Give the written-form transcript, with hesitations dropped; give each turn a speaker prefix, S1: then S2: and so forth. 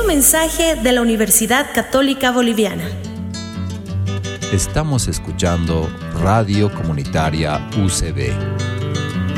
S1: un mensaje de la Universidad Católica Boliviana.
S2: Estamos escuchando Radio Comunitaria UCB.